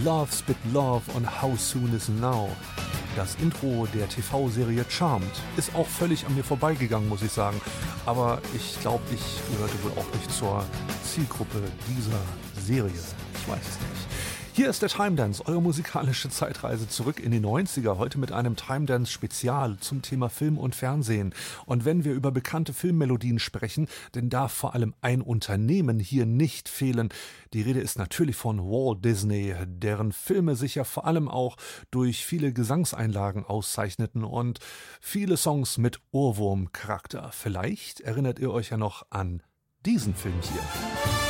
Love Spit Love und How Soon Is Now. Das Intro der TV-Serie Charmed ist auch völlig an mir vorbeigegangen, muss ich sagen. Aber ich glaube, ich gehörte wohl auch nicht zur Zielgruppe dieser Serie. Ich weiß es nicht. Hier ist der Time Dance, eure musikalische Zeitreise zurück in die 90er. Heute mit einem Time Dance Spezial zum Thema Film und Fernsehen. Und wenn wir über bekannte Filmmelodien sprechen, dann darf vor allem ein Unternehmen hier nicht fehlen. Die Rede ist natürlich von Walt Disney, deren Filme sich ja vor allem auch durch viele Gesangseinlagen auszeichneten und viele Songs mit Ohrwurmcharakter. Vielleicht erinnert ihr euch ja noch an diesen Film hier.